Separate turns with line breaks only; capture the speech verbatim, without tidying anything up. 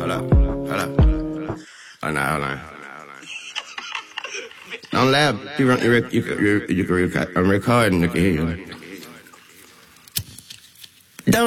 Hold up. Hold up. Oh, no, hold on. Don't laugh. You, run, you, you, you, you, you, I'm recording. Look at here.